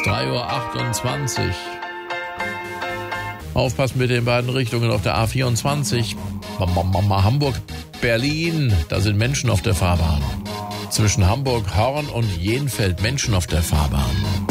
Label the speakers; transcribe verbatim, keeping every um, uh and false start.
Speaker 1: ist drei Uhr achtundzwanzig. Aufpassen mit den beiden Richtungen auf der A vierundzwanzig. Hamburg, Berlin, da sind Menschen auf der Fahrbahn. Zwischen Hamburg, Horn und Jenfeld Menschen auf der Fahrbahn.